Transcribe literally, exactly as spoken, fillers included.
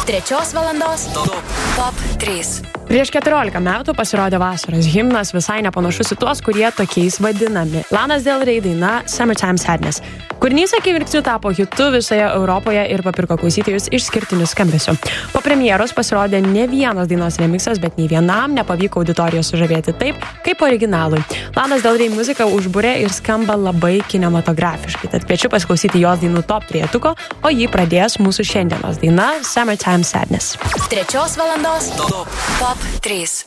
Trečios valandos top trys. Prieš keturiolika metų pasirodė vasaros himnas, visai nepanašus į tuos, kurie tokiais vadinami. Lanas Del Rey daina Summertime Sadness. Kūrinys akimirksniu tapo hitu visoje Europoje ir papirko klausytojus išskirtiniu skambesiu. Po premjeros pasirodė ne vienas dainos remixas, bet nei vienam nepavyko auditorijos sužavėti taip, kaip originalui. Lanas Del Rey muzika užbūrė ir skamba labai kinematografiškai, tad kviečiu pasiklausyti jos dainų top trejetuko, o jį pradės mūsų šiandienos daina Summertime Sadness. Trečios valandos top trys.